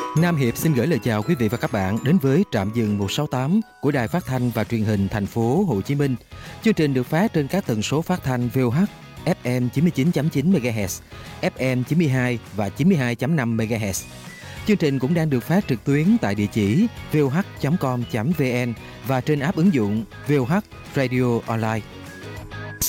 Nam Hiệp xin gửi lời chào quý vị và các bạn đến với trạm dừng 168 của Đài Phát thanh và Truyền hình thành phố Hồ Chí Minh. Chương trình được phát trên các tần số phát thanh VOH, FM 99.9 MHz, FM 92 và 92.5 MHz. Chương trình cũng đang được phát trực tuyến tại địa chỉ voh.com.vn và trên app ứng dụng VOH Radio Online.